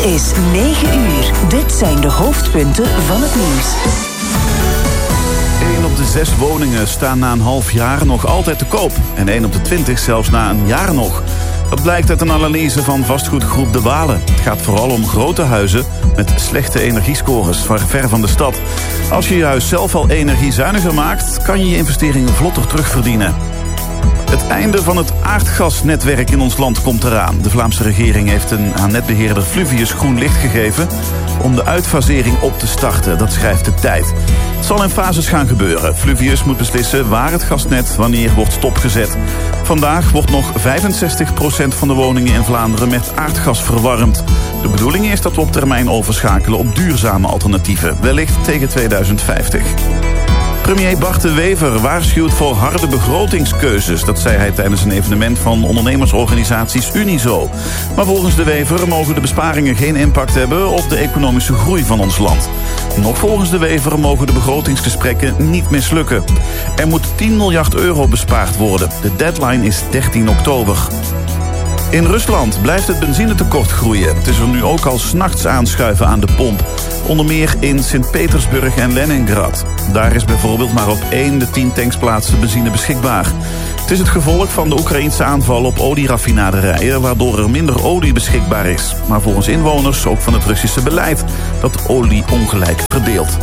Het is 9 uur. Dit zijn de hoofdpunten van het nieuws. 1 op de 6 woningen staan na een half jaar nog altijd te koop. En 1 op de 20 zelfs na een jaar nog. Dat blijkt uit een analyse van vastgoedgroep De Walen. Het gaat vooral om grote huizen met slechte energiescores, ver van de stad. Als je je huis zelf al energiezuiniger maakt, kan je je investeringen vlotter terugverdienen. Het einde van het aardgasnetwerk in ons land komt eraan. De Vlaamse regering heeft aan netbeheerder Fluvius groen licht gegeven om de uitfasering op te starten. Dat schrijft de Tijd. Het zal in fases gaan gebeuren. Fluvius moet beslissen waar het gasnet wanneer wordt stopgezet. Vandaag wordt nog 65% van de woningen in Vlaanderen met aardgas verwarmd. De bedoeling is dat we op termijn overschakelen op duurzame alternatieven. Wellicht tegen 2050. Premier Bart de Wever waarschuwt voor harde begrotingskeuzes. Dat zei hij tijdens een evenement van ondernemersorganisaties Unizo. Maar volgens de Wever mogen de besparingen geen impact hebben op de economische groei van ons land. Nog volgens de Wever mogen de begrotingsgesprekken niet mislukken. Er moet 10 miljard euro bespaard worden. De deadline is 13 oktober. In Rusland blijft het benzinetekort groeien. Het is er nu ook al 's nachts aanschuiven aan de pomp. Onder meer in Sint-Petersburg en Leningrad. Daar is bijvoorbeeld maar op 1 de 10 tanksplaatsen benzine beschikbaar. Het is het gevolg van de Oekraïnse aanval op olieraffinaderijen, waardoor er minder olie beschikbaar is. Maar volgens inwoners ook van het Russische beleid dat olie ongelijk verdeelt.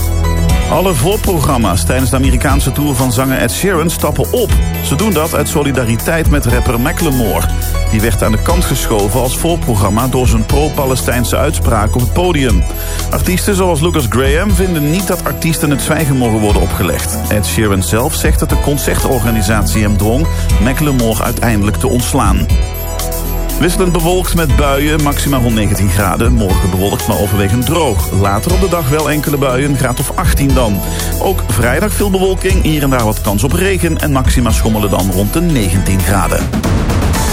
Alle voorprogramma's tijdens de Amerikaanse tour van zanger Ed Sheeran stappen op. Ze doen dat uit solidariteit met rapper Macklemore. Die werd aan de kant geschoven als voorprogramma door zijn pro-Palestijnse uitspraak op het podium. Artiesten zoals Lucas Graham vinden niet dat artiesten het zwijgen mogen worden opgelegd. Ed Sheeran zelf zegt dat de concertorganisatie hem dwong Macklemore uiteindelijk te ontslaan. Wisselend bewolkt met buien, maximaal rond 19 graden. Morgen bewolkt, maar overwegend droog. Later op de dag wel enkele buien, een graad of 18 dan. Ook vrijdag veel bewolking, hier en daar wat kans op regen. En maxima schommelen dan rond de 19 graden.